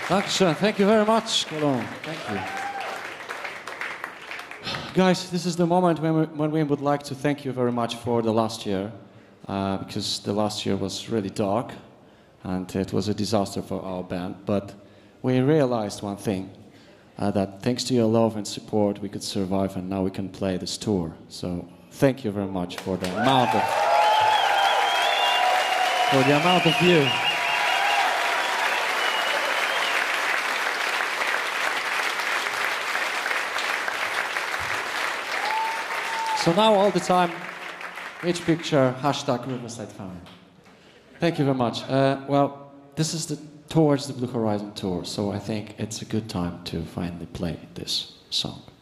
Dankeschön. Thank you very much, Cologne. Thank you. Guys, this is the moment when we would like to thank you very much for the last year, because the last year was really dark and it was a disaster for our band. But we realized one thing, that thanks to your love and support, we could survive, and now we can play this tour. So thank you very much for the amount of you. So now all the time, each picture, #Riverside Family. Thank you very much. Well, this is towards the Blue Horizon tour, so I think it's a good time to finally play this song.